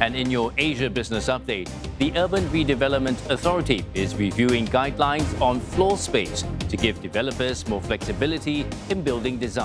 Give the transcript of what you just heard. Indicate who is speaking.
Speaker 1: And in your Asia Business Update, the Urban Redevelopment Authority is reviewing guidelines on floor space to give developers more flexibility in building design.